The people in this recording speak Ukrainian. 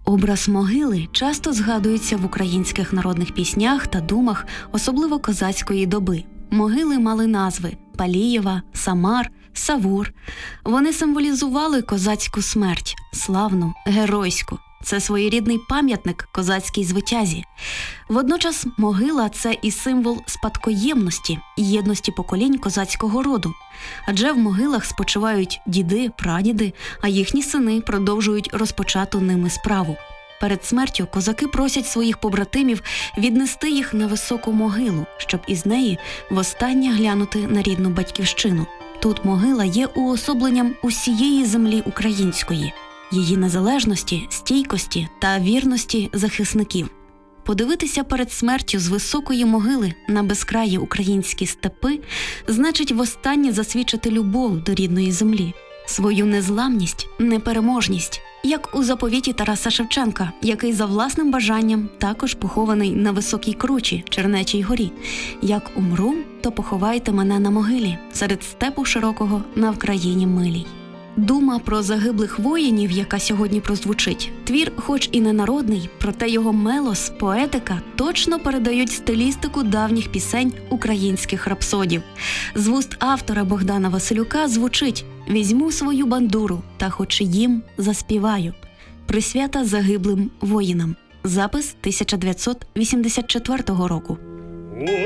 Образ могили часто згадується в українських народних піснях та думах, особливо козацької доби. Могили мали назви Палієва, Самар, Савур. Вони символізували козацьку смерть, славну, геройську. Це своєрідний пам'ятник козацькій звитязі. Водночас могила – це і символ спадкоємності, єдності поколінь козацького роду. Адже в могилах спочивають діди, прадіди, а їхні сини продовжують розпочату ними справу. Перед смертю козаки просять своїх побратимів віднести їх на високу могилу, щоб із неї востаннє глянути на рідну батьківщину. Тут могила є уособленням усієї землі української, її незалежності, стійкості та вірності захисників. Подивитися перед смертю з високої могили на безкраї українські степи значить востаннє засвідчити любов до рідної землі, свою незламність, непереможність, як у заповіті Тараса Шевченка, який за власним бажанням також похований на високій кручі, Чернечій горі. «Як умру, то поховайте мене на могилі, серед степу широкого на Вкраїні милій». Дума про загиблих воїнів, яка сьогодні прозвучить, твір хоч і не народний, проте його мелос, поетика точно передають стилістику давніх пісень українських рапсодів. З вуст автора Богдана Василюка звучить «Візьму свою бандуру та хоч їм заспіваю». Присвята загиблим воїнам. Запис 1984 року.